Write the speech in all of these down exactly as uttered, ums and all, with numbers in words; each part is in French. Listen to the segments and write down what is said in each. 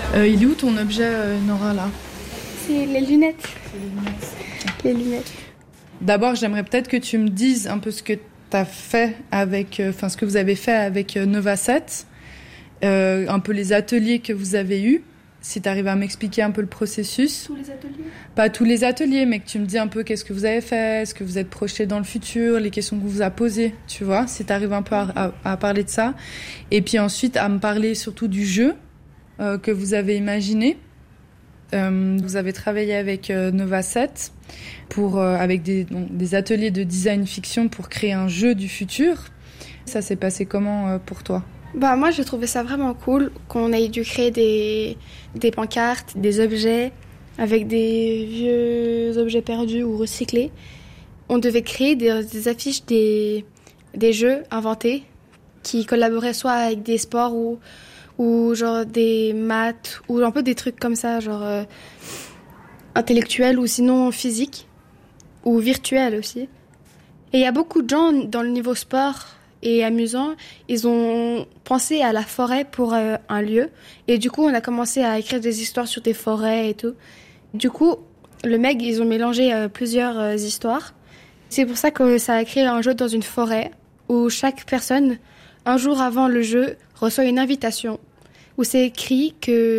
Euh, il est où ton objet, euh, Nora, là ? C'est les lunettes. C'est les lunettes. Les lunettes. D'abord, j'aimerais peut-être que tu me dises un peu ce que tu as fait avec, enfin, euh, ce que vous avez fait avec euh, Nova sept, euh, un peu les ateliers que vous avez eus. Si tu arrives à m'expliquer un peu le processus. Tous les ateliers ? Pas tous les ateliers, mais que tu me dis un peu qu'est-ce que vous avez fait, est-ce que vous êtes projeté dans le futur, les questions que vous a posées, tu vois, si tu arrives un peu à, à, à parler de ça. Et puis ensuite, à me parler surtout du jeu euh, que vous avez imaginé. Euh, vous avez travaillé avec euh, Nova sept pour, euh, avec des, donc, des ateliers de design fiction pour créer un jeu du futur. Ça s'est passé comment euh, pour toi ? Bah moi j'ai trouvé ça vraiment cool qu'on ait dû créer des, des pancartes, des objets avec des vieux objets perdus ou recyclés. On devait créer des, des affiches des, des jeux inventés qui collaboraient soit avec des sports ou, ou genre des maths ou un peu des trucs comme ça, genre euh, intellectuels ou sinon physiques ou virtuels aussi. Et il y a beaucoup de gens dans le niveau sport et amusant, ils ont pensé à la forêt pour euh, un lieu. Et du coup, on a commencé à écrire des histoires sur des forêts et tout. Du coup, le M E G, ils ont mélangé euh, plusieurs euh, histoires. C'est pour ça que ça a créé un jeu dans une forêt où chaque personne, un jour avant le jeu, reçoit une invitation où c'est écrit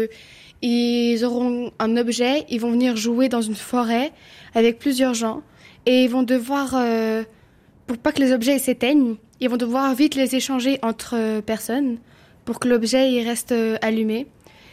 qu'ils auront un objet, ils vont venir jouer dans une forêt avec plusieurs gens et ils vont devoir, euh, pour pas que les objets s'éteignent, ils vont devoir vite les échanger entre personnes pour que l'objet il reste allumé.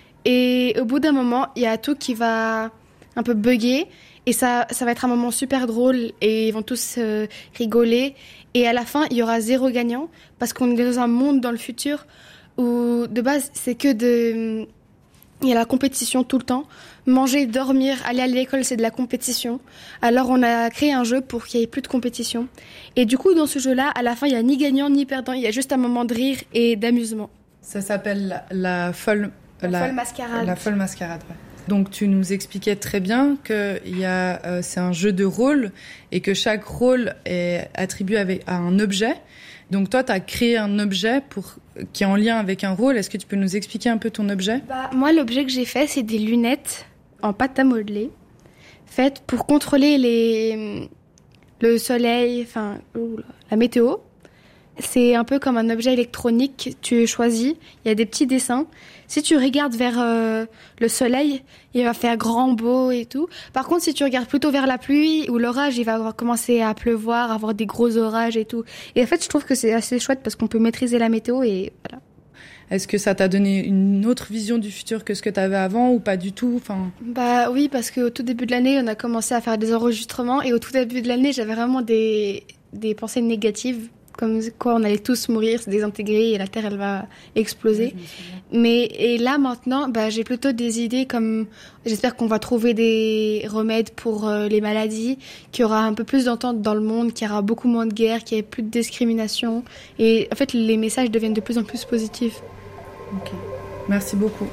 Et au bout d'un moment, il y a tout qui va un peu bugger et ça, ça va être un moment super drôle et ils vont tous euh, rigoler. Et à la fin, il y aura zéro gagnant parce qu'on est dans un monde dans le futur où de base, c'est que de... Il y a la compétition tout le temps. Manger, dormir, aller à l'école, c'est de la compétition. Alors on a créé un jeu pour qu'il n'y ait plus de compétition. Et du coup, dans ce jeu-là, à la fin, il n'y a ni gagnant ni perdant. Il y a juste un moment de rire et d'amusement. Ça s'appelle la, la folle... La, la folle mascarade. La folle mascarade, ouais. Donc tu nous expliquais très bien que il y a, euh, c'est un jeu de rôle et que chaque rôle est attribué avec, à un objet. Donc toi, tu as créé un objet pour, qui est en lien avec un rôle. Est-ce que tu peux nous expliquer un peu ton objet ? Bah, moi, l'objet que j'ai fait, c'est des lunettes en pâte à modeler, faites pour contrôler les, le soleil, enfin la météo. C'est un peu comme un objet électronique, tu choisis, il y a des petits dessins. Si tu regardes vers euh, le soleil, il va faire grand, beau et tout. Par contre, si tu regardes plutôt vers la pluie ou l'orage, il va commencer à pleuvoir, avoir des gros orages et tout. Et en fait, je trouve que c'est assez chouette parce qu'on peut maîtriser la météo et voilà. Est-ce que ça t'a donné une autre vision du futur que ce que tu avais avant ou pas du tout ? Enfin... Bah oui, parce qu'au tout début de l'année, on a commencé à faire des enregistrements et au tout début de l'année, j'avais vraiment des, des pensées négatives. Comme quoi on allait tous mourir, se désintégrer et la Terre elle va exploser. Oui, mais et là maintenant, bah j'ai plutôt des idées comme j'espère qu'on va trouver des remèdes pour euh, les maladies, qu'il y aura un peu plus d'entente dans le monde, qu'il y aura beaucoup moins de guerres, qu'il y ait plus de discrimination et en fait les messages deviennent de plus en plus positifs. Ok, merci beaucoup.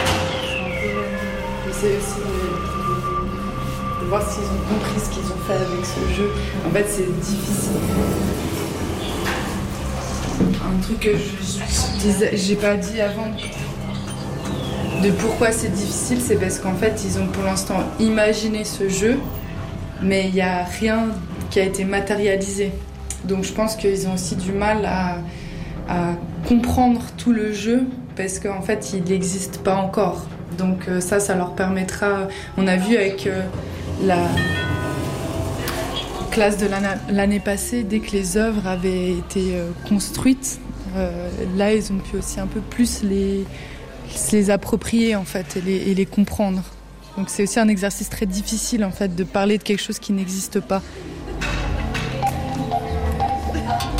J'essaie aussi de, de voir s'ils ont compris ce qu'ils ont fait avec ce jeu. En fait, c'est difficile. Un truc que je, je j'ai pas dit avant de pourquoi c'est difficile, c'est parce qu'en fait ils ont pour l'instant imaginé ce jeu, mais il n'y a rien qui a été matérialisé. Donc je pense qu'ils ont aussi du mal à, à comprendre tout le jeu parce qu'en fait il n'existe pas encore. Donc ça, ça leur permettra. On a vu avec euh, la classe de l'année, l'année passée, dès que les œuvres avaient été euh, construites, euh, là ils ont pu aussi un peu plus les, les approprier en fait et les, et les comprendre. Donc c'est aussi un exercice très difficile en fait de parler de quelque chose qui n'existe pas.